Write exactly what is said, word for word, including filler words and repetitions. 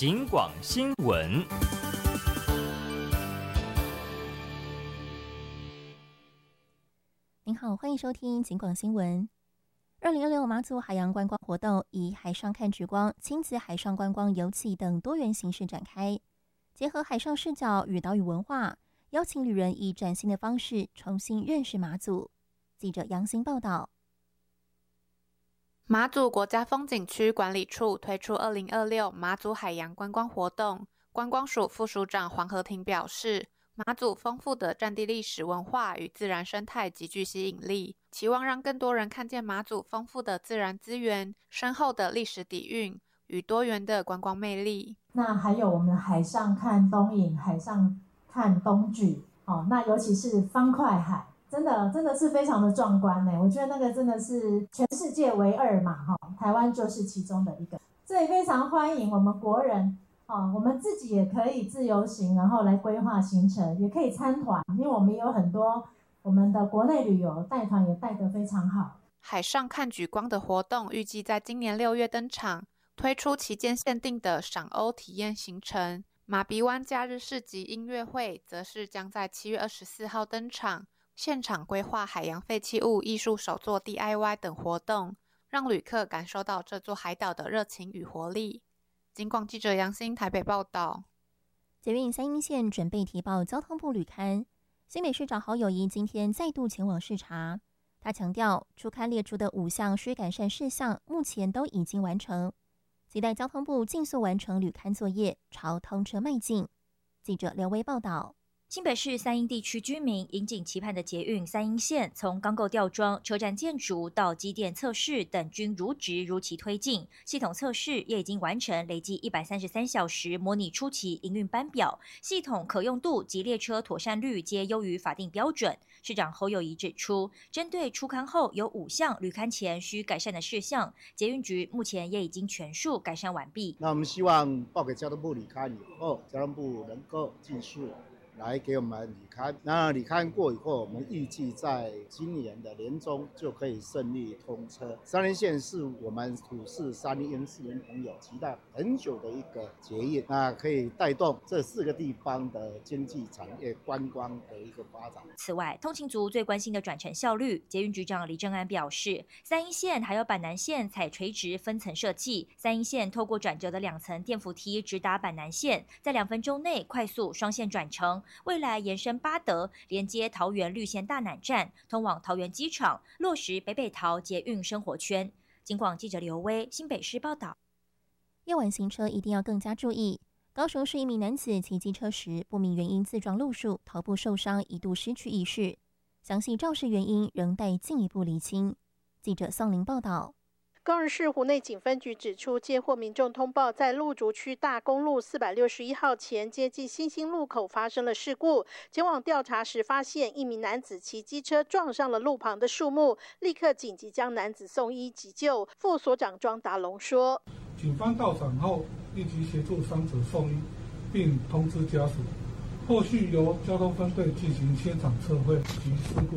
警广新闻。 您好，欢迎收听警广新闻。二零二六马祖海洋观光活动以海上看莒光、亲子海上观光游憩等多元形式展开，结合海上视角与岛屿文化，邀请旅人以崭新的方式重新认识马祖。记者杨欣报道。 马祖国家风景区管理处推出二零二六马祖海洋观光活动，观光署副署长黄和庭表示，马祖丰富的战地历史文化与自然生态极具吸引力，期望让更多人看见马祖丰富的自然资源、深厚的历史底蕴与多元的观光魅力。 那还有我们海上看东引、海上看东莒，哦，那尤其是方块海。真的真的是非常的壮观呢，我觉得那个真的是全世界唯二嘛，哈，台湾就是其中的一个。这也非常欢迎我们国人，哦，我们自己也可以自由行，然后来规划行程，也可以参团，因为我们有很多我们的国内旅游带团也带得非常好。 海上看莒光的活动预计在今年六月登场，推出期间限定的赏鸥体验行程。马鼻湾假日市集音乐会则是将在七月二十四号登场。现场规划海洋废弃物艺术手作 D I Y 等活动，让旅客感受到这座海岛的热情与活力。警广记者杨欣台北报道。 捷运三鶯线准备提报交通部旅勘，新北市长侯友宜今天再度前往视察。他强调，初勘列出的五项需改善事项，目前都已经完成，期待交通部尽速完成旅勘作业，朝通车迈进。记者刘威报道。 新北市三鶯地区居民引颈期盼的捷运三鶯线，从钢构吊装、车站建筑到机电测试等均如职如期推进，系统测试也已经完成，累计一百三十三小时模拟初期营运班表，系统可用度及列车妥善率皆优于法定标准。市长侯友宜指出，针对初勘后有五项旅勘前需改善的事项，捷运局目前也已经全数改善完毕。 那我们希望报给交通部旅勘以后，交通部能够尽速来给我们旅勘，那旅勘过以后，我们预计在今年的年中就可以顺利通车。三鶯线是我们土市三鶯市民朋友期待很久的一个捷运，那可以带动这四个地方的经济产业、观光的一个发展。 此外，通勤族最关心的转乘效率，捷运局长李正安表示，三鶯线还有板南线采垂直分层设计，三鶯线透过转折的两层电扶梯直达板南线，在两分钟内快速双线转乘。未来延伸八德，连接桃园绿线大南站，通往桃园机场，落实北北桃捷运生活圈。警广记者刘威新北市报道。 夜晚行车一定要更加注意。高雄市一名男子骑机车时不明原因自撞路树，头部受伤，一度失去意识。详细肇事原因仍待进一步厘清。记者宋林报道。 高雄市湖内警分局指出，接获民众通报，在路竹区大公路四百六十一号前接近新兴路口发生了事故。前往调查时，发现一名男子骑机车撞上了路旁的树木，立刻紧急将男子送医急救。副所长庄达龙说：“ 警方到场后，立即协助伤者送医，并通知家属，后续由交通分队进行现场测绘及事故